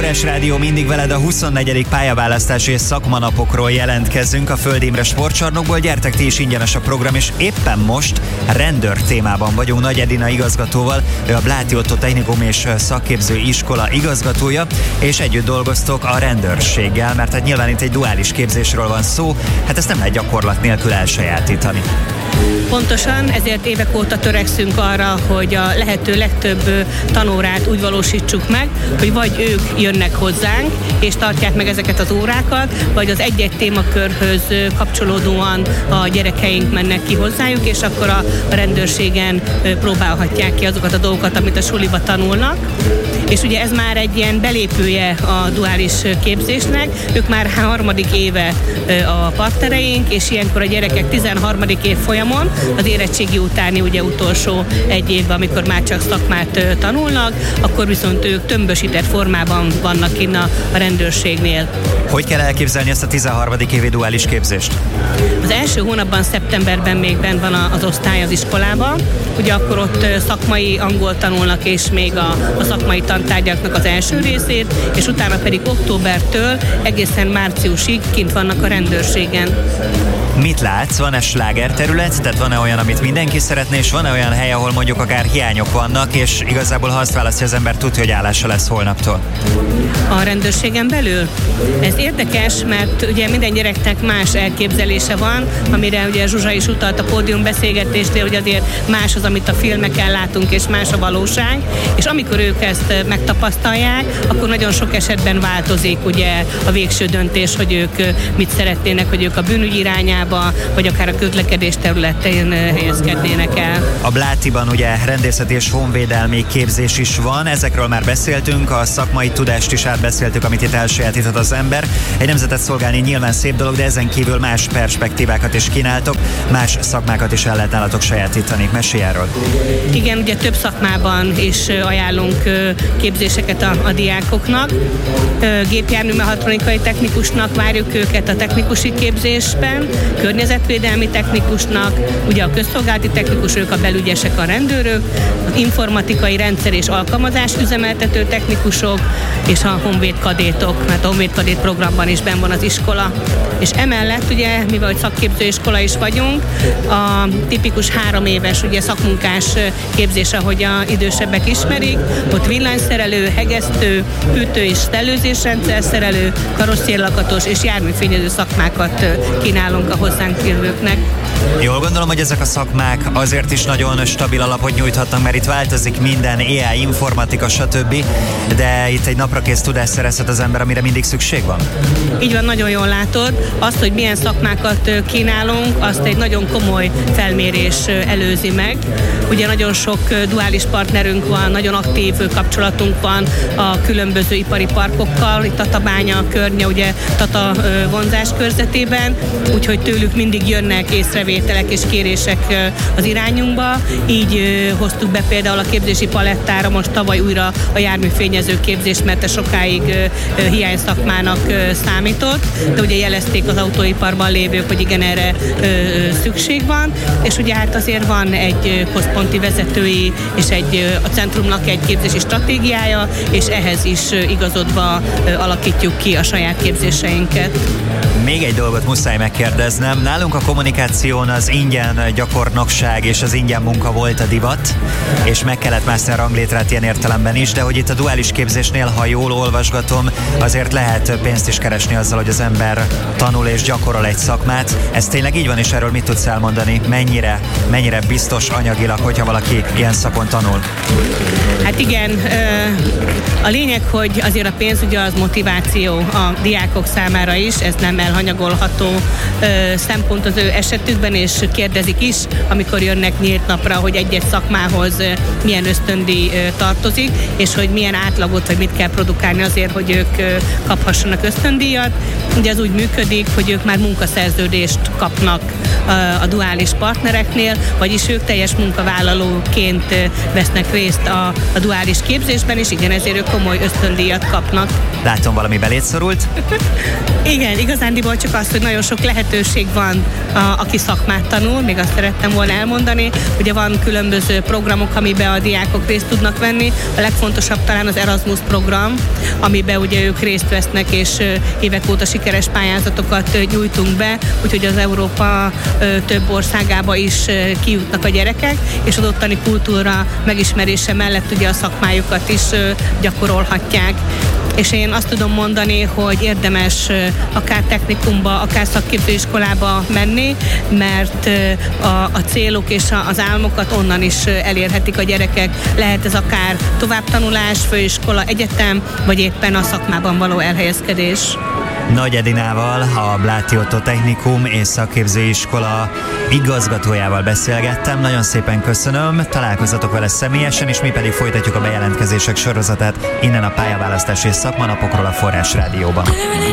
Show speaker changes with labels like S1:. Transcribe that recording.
S1: Forrás Rádió, mindig veled a 24. pályaválasztási és szakmanapokról jelentkezünk a Föld Imre Sportcsarnokból. Gyertek ti is, ingyenes a program, és éppen most rendőr témában vagyunk Nagy Edina igazgatóval. Ő a Bláti Ottó Technikum és Szakképző Iskola igazgatója, és együtt dolgoztok a rendőrséggel, mert hát nyilván itt egy duális képzésről van szó, hát ezt nem lehet gyakorlat nélkül elsajátítani.
S2: Pontosan, ezért évek óta törekszünk arra, hogy a lehető legtöbb tanórát úgy valósítsuk meg, hogy vagy ők jönnek hozzánk, és tartják meg ezeket az órákat, vagy az egy-egy témakörhöz kapcsolódóan a gyerekeink mennek ki hozzájuk, és akkor a rendőrségen próbálhatják ki azokat a dolgokat, amit a suliba tanulnak. És ugye ez már egy ilyen belépője a duális képzésnek, ők már 3. éve a partnereink, és ilyenkor a gyerekek 13. év folyamon, az érettségi utáni ugye utolsó egy évben, amikor már csak szakmát tanulnak, akkor viszont ők tömbösített formában vannak innen a rendőrségnél.
S1: Hogy kell elképzelni ezt a 13. évi duális képzést?
S2: Az első hónapban, szeptemberben még benn van az osztály az iskolában, ugye akkor ott szakmai angol tanulnak, és még a szakmai tantárgyaknak az első részét, és utána pedig októbertől egészen márciusig kint vannak a rendőrségen.
S1: Mit látsz? Van-e slágerterület? Tehát van-e olyan, amit mindenki szeretne, és van-e olyan hely, ahol mondjuk akár hiányok vannak, és igazából ha azt választja az ember, tudja, hogy állása lesz holnaptól?
S2: A rendőrségen belül? Ez érdekes, mert ugye minden gyereknek más elképzelése van, amire ugye Zsuzsa is utalt a pódiumbeszélgetésnél, hogy azért más az, amit a filmeken látunk, és más a valóság, és amikor ők ezt megtapasztalják, akkor nagyon sok esetben változik ugye a végső döntés, hogy ők mit szeretnének, hogy ők a bűnügy irányába, vagy akár a közlekedés területén helyezkednének el.
S1: A Blátiban ugye rendészeti és honvédelmi képzés is van, ezekről már beszéltünk, a szakmai tudást is átbeszéltük, amit itt elsajátíthat az ember. Egy nemzetet szolgálni nyilván szép dolog, de ezen kívül más perspektívákat is kínáltok, más szakmákat is el lehet nálatok sajátítani. Mesélj erről.
S2: Igen, ugye több szakmában is ajánlunk képzéseket a diákoknak. Gépjárműmechatronikai technikusnak várjuk őket a technikusi képzésben, környezetvédelmi technikusnak, ugye a közszolgálati technikus, ők a belügyesek, a rendőrök, az informatikai rendszer és alkalmazás üzemeltető technikusok, és a honvédkadétok, mert a honvédkadét programban is benn van az iskola. És emellett ugye, mivel hogy szakképzőiskola is vagyunk, a tipikus 3 éves ugye szakmunkás képzés, ahogy az idősebbek ismerik, ott villanyszerelő, hegesztő, hűtő és szellőzésrendszer szerelő, karosszérlakatos és járműfényező szakmákat kínálunk a hozzánk jövőknek.
S1: Jól gondolom, hogy ezek a szakmák azért is nagyon stabil alapot nyújthatnak, mert itt változik minden, AI, informatika, stb. De itt egy naprakész tudást szerezhet az ember, amire mindig szükség van.
S2: Így van, nagyon jól látod. Azt, hogy milyen szakmákat kínálunk, azt egy nagyon komoly felmérés előzi meg. Ugye nagyon sok duális partnerünk van, nagyon aktív kapcsolatunk van a különböző ipari parkokkal, itt Tatabánya környe, ugye Tata vonzás körzetében, úgyhogy tőlük mindig jönnek észrevételek és kérések az irányunkba. Így hoztuk be például a képzési palettára most tavaly újra a járműfényező képzést, mert sokáig hiány szakmának számított, de ugye jelezték az autóiparban lévők, hogy igen, erre szükség van, és ugye hát azért van egy központi vezetői és a centrumnak egy képzési stratégiája, és ehhez is igazodva alakítjuk ki a saját képzéseinket.
S1: Még egy dolgot muszáj megkérdeznem. Nálunk a kommunikáción az ingyen gyakornokság és az ingyen munka volt a divat, és meg kellett mászni a ranglétrát ilyen értelemben is, de hogy itt a duális képzésnél, ha jól olvasgatom, azért lehet pénzt is keresni azzal, hogy az ember tanul és gyakorol egy szakmát. Ez tényleg így van, és erről mit tudsz elmondani? Mennyire biztos anyagilag, hogyha valaki ilyen szakon tanul?
S2: Hát igen, a lényeg, hogy azért a pénz ugye az motiváció a diákok számára is, ez nem elhanyagolható szempont az ő esetükben, és kérdezik is, amikor jönnek nyílt napra, hogy egy-egy szakmához milyen ösztöndíj tartozik, és hogy milyen átlagot, vagy mit kell produkálni azért, hogy ők kaphassanak ösztöndíjat. Ugye az úgy működik, hogy ők már munkaszerződést kapnak a duális partnereknél, vagyis ők teljes munkavállalóként vesznek részt a duális képzésben, és igen, ezért ők komoly ösztöndíjat kapnak.
S1: Látom, valami beléd szorult?
S2: Igen, igazándiból csak az, hogy nagyon sok lehetőség van, aki szakmát tanul, még azt szerettem volna elmondani. Ugye van különböző programok, amiben a diákok részt tudnak venni. A legfontosabb talán az Erasmus program, amiben ugye ők részt vesznek, és évek óta sikeres pályázatokat nyújtunk be, úgyhogy az Európa több országába is kijutnak a gyerekek, és az ottani kultúra megismerése mellett ugye a szakmájukat is gyakorolhatják. És én azt tudom mondani, hogy érdemes akár technikumba, akár szakképzőiskolába menni, mert a célok és az álmokat onnan is elérhetik a gyerekek. Lehet ez akár továbbtanulás, főiskola, egyetem, vagy éppen a szakmában való elhelyezkedés.
S1: Nagy Edinával, a Bláthy Ottó Technikum és Szakképzőiskola igazgatójával beszélgettem. Nagyon szépen köszönöm, találkozzatok vele személyesen, és mi pedig folytatjuk a bejelentkezések sorozatát innen a pályaválasztás és szakmanapokról a Forrás Rádióban.